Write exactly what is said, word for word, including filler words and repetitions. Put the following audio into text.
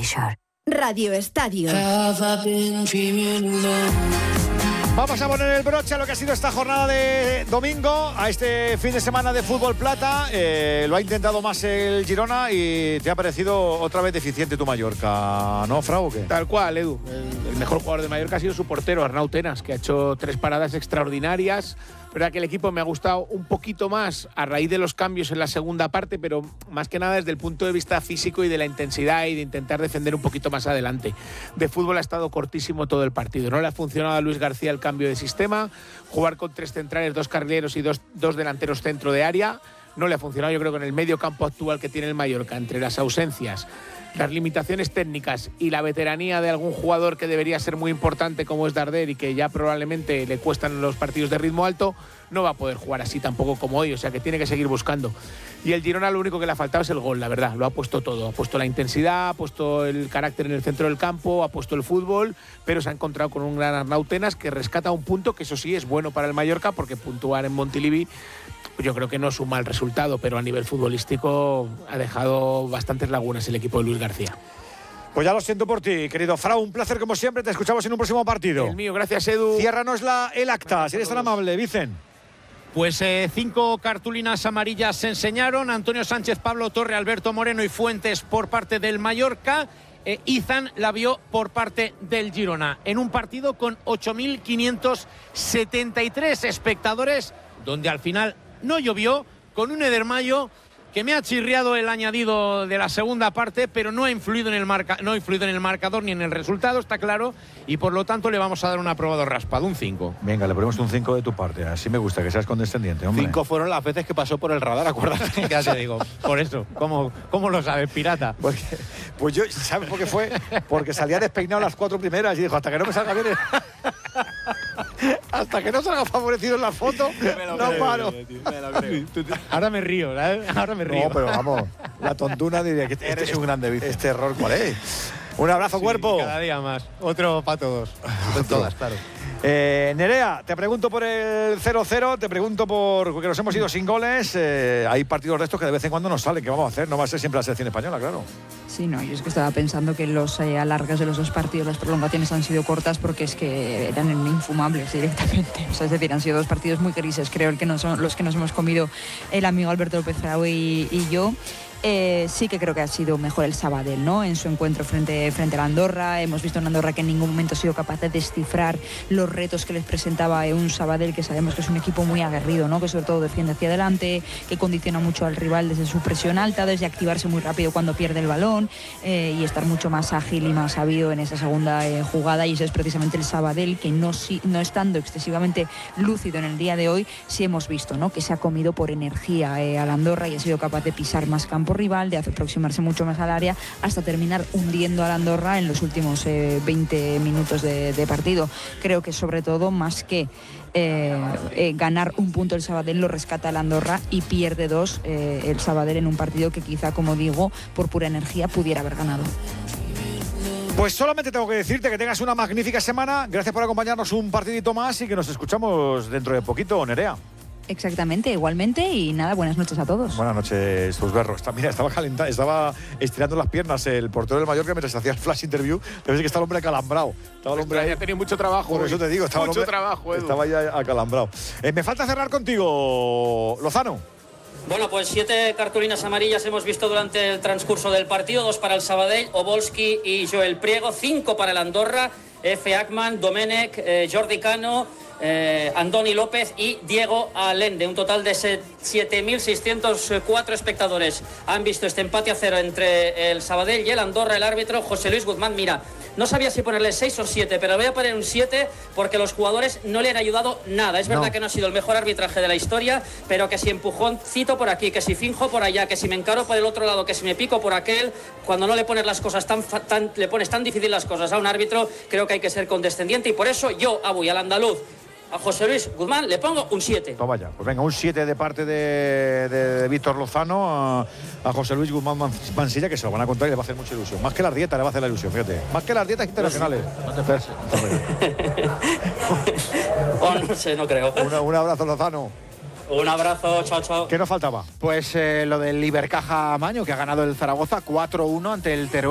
Shore. Radio Estadio. Vamos a poner el broche a lo que ha sido esta jornada de domingo, a este fin de semana de fútbol plata. Eh, lo ha intentado más el Girona y te ha parecido otra vez deficiente tu Mallorca, ¿no, Frau? ¿Qué? Tal cual, Edu. El, el mejor jugador de Mallorca ha sido su portero, Arnau Tenas, que ha hecho tres paradas extraordinarias. Verdad que el equipo me ha gustado un poquito más a raíz de los cambios en la segunda parte, pero más que nada desde el punto de vista físico y de la intensidad y de intentar defender un poquito más adelante. De fútbol ha estado cortísimo todo el partido. No le ha funcionado a Luis García el cambio de sistema, jugar con tres centrales, dos carrileros y dos, dos delanteros centro de área. No le ha funcionado, yo creo, con el medio campo actual que tiene el Mallorca, entre las ausencias, las limitaciones técnicas y la veteranía de algún jugador que debería ser muy importante como es Darder y que ya probablemente le cuestan los partidos de ritmo alto, no va a poder jugar así tampoco como hoy, o sea que tiene que seguir buscando. Y el Girona lo único que le ha faltado es el gol, la verdad, lo ha puesto todo, ha puesto la intensidad, ha puesto el carácter en el centro del campo, ha puesto el fútbol, pero se ha encontrado con un gran Arnau Tenas que rescata un punto que eso sí es bueno para el Mallorca porque puntuar en Montilivi yo creo que no es un mal resultado, pero a nivel futbolístico ha dejado bastantes lagunas el equipo de Luis García. Pues ya lo siento por ti, querido Frau, un placer como siempre, te escuchamos en un próximo partido. El mío, gracias Edu. Ciérranos la, el acta, si eres tan amable, Vicen. Pues eh, cinco cartulinas amarillas se enseñaron, Antonio Sánchez, Pablo Torre, Alberto Moreno y Fuentes por parte del Mallorca. Eh, Izan la vio por parte del Girona, en un partido con ocho mil quinientos setenta y tres espectadores, donde al final no llovió, con un Eder Mayo que me ha chirriado el añadido de la segunda parte, pero no ha influido en el marca, no ha influido en el marcador ni en el resultado, está claro, y por lo tanto le vamos a dar un aprobado raspado, un cinco. Venga, le ponemos un cinco de tu parte, así me gusta, que seas condescendiente, hombre. Cinco fueron las veces que pasó por el radar, acuérdate. Ya te digo, por eso, ¿cómo, cómo lo sabes, pirata? Porque, pues yo, ¿sabes por qué fue? Porque salía despeinado las cuatro primeras y dijo, hasta que no me salga bien... Hasta que no salga favorecido en la foto, no creo, paro. Tío, me lo creo. Ahora me río, ¿sabes? Ahora me río. No, pero vamos, la tontuna diría que eres este, un grande Vicente. Este error, ¿cuál es? Un abrazo, sí, cuerpo. Cada día más. Otro para todos. Otro. Todas, claro. Eh, Nerea, te pregunto por el cero cero, te pregunto por porque nos hemos ido sin goles. Eh, hay partidos de estos que de vez en cuando nos salen. ¿Qué vamos a hacer? No va a ser siempre la selección española, claro. Sí, no, yo es que estaba pensando que los eh, alargas de los dos partidos, las prolongaciones han sido cortas porque es que eran infumables directamente. O sea, es decir, han sido dos partidos muy grises, creo, el que nos, los que nos hemos comido el amigo Alberto López Frau y, y yo. Eh, sí que creo que ha sido mejor el Sabadell, ¿no? En su encuentro frente, frente a la Andorra. Hemos visto una Andorra que en ningún momento ha sido capaz de descifrar los retos que les presentaba un Sabadell, que sabemos que es un equipo muy aguerrido, ¿no? Que sobre todo defiende hacia adelante, que condiciona mucho al rival desde su presión alta, desde activarse muy rápido cuando pierde el balón eh, y estar mucho más ágil y más sabido en esa segunda eh, jugada. Y eso es precisamente el Sabadell, que no, si, no estando excesivamente lúcido en el día de hoy, sí hemos visto, ¿no? Que se ha comido por energía eh, a la Andorra y ha sido capaz de pisar más campo rival, de aproximarse mucho más al área hasta terminar hundiendo a la Andorra en los últimos eh, veinte minutos de, de partido. Creo que sobre todo más que eh, eh, ganar un punto el Sabadell, lo rescata la Andorra y pierde dos eh, el Sabadell en un partido que quizá, como digo, por pura energía pudiera haber ganado. Pues solamente tengo que decirte que tengas una magnífica semana. Gracias por acompañarnos un partidito más y que nos escuchamos dentro de poquito, Nerea. Exactamente, igualmente, y nada, buenas noches a todos. Buenas noches, tus berros. Mira, estaba calentando, estaba estirando las piernas el portero del Mallorca mientras hacía el flash interview. Debe ser que está el hombre acalambrado. Estaba el hombre ahí. Ha tenido mucho trabajo. Por hoy. eso te digo, estaba mucho el hombre, trabajo, Edu. Estaba ya acalambrado. Eh, me falta cerrar contigo, Lozano. Bueno, pues siete cartulinas amarillas hemos visto durante el transcurso del partido, dos para el Sabadell, Obolski y Joel Priego, cinco para el Andorra, F. Ackman, Domenech, eh, Jordi Cano, eh, Andoni López y Diego Allende. Un total de siete mil seiscientos cuatro espectadores han visto este empate a cero entre el Sabadell y el Andorra. El árbitro José Luis Guzmán, mira, no sabía si ponerle seis o siete, pero voy a poner un siete porque los jugadores no le han ayudado nada. Es verdad no. que no ha sido el mejor arbitraje de la historia, pero que si empujoncito por aquí, que si finjo por allá, que si me encaro por el otro lado, que si me pico por aquel, cuando no le pones las cosas tan, tan le pones tan difícil las cosas a un árbitro, creo que hay que ser condescendiente y por eso yo, a Abuy, al andaluz, a José Luis Guzmán, le pongo un siete. Toma ya, pues venga, un siete de parte de, de, de Víctor Lozano a, a José Luis Guzmán Mansilla, que se lo van a contar y le va a hacer mucha ilusión. Más que las dietas le va a hacer la ilusión, fíjate. Más que las dietas internacionales. No te pases. Oh, no sé, no creo. Un, un abrazo, Lozano. Un abrazo, chao, chao. ¿Qué nos faltaba? Pues eh, lo del Ibercaja Maño, que ha ganado el Zaragoza cuatro uno ante el Teruel.